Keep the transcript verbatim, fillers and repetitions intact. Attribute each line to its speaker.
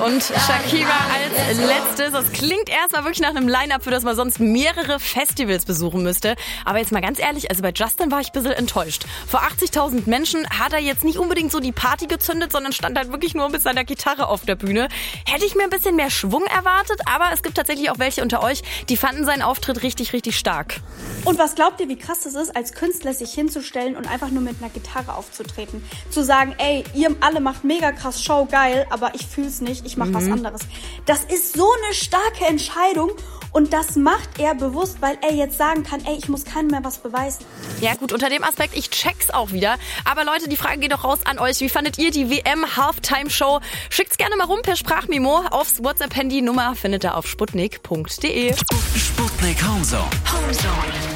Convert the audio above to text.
Speaker 1: und Shakira als letztes. Das klingt erstmal wirklich nach einem Line-Up, für das man sonst mehrere Festivals besuchen müsste. Aber jetzt mal ganz ehrlich, also bei Justin war ich ein bisschen enttäuscht. Vor achtzigtausend Menschen hat er jetzt nicht unbedingt so die Party gezündet, sondern stand halt wirklich nur mit seiner Gitarre auf der Bühne. Hätte ich mir ein bisschen mehr Schwung erwartet, aber es gibt tatsächlich auch welche unter euch, die fanden seinen Auftritt richtig, richtig stark.
Speaker 2: Und was glaubt ihr, wie krass es ist, als Künstler sich hinzustellen und einfach nur mit einer Gitarre aufzutreten? Zu sagen, ey, ihr alle macht mega krass Show, geil, aber ich fühl's nicht, ich mach mhm. was anderes. Das ist so eine starke Entscheidung und das macht er bewusst, weil er jetzt sagen kann, ey, ich muss keinem mehr was beweisen.
Speaker 1: Ja gut, unter dem Aspekt, ich check's auch wieder. Aber Leute, die Frage geht doch raus an euch. Wie fandet ihr die W M-Halftime-Show? Schickt's gerne mal rum per Sprachmemo aufs WhatsApp-Handy. Nummer findet ihr auf sputnik punkt de.
Speaker 3: Sputnik Homezone. Homezone.